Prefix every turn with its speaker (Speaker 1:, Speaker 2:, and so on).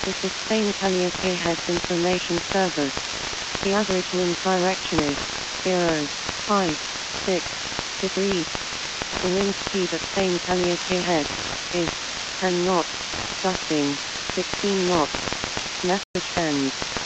Speaker 1: This is Spain Caliente Heads Information Service. The average wind direction is 0.56 degrees. The wind speed at Spain Caliente Head is 10 knots, gusting 16 knots. Message sent.